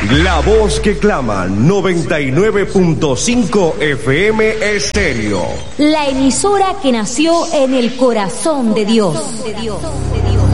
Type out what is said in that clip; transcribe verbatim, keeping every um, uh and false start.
La voz que clama, noventa y nueve punto cinco F M Estéreo. La emisora que nació en el corazón de Dios.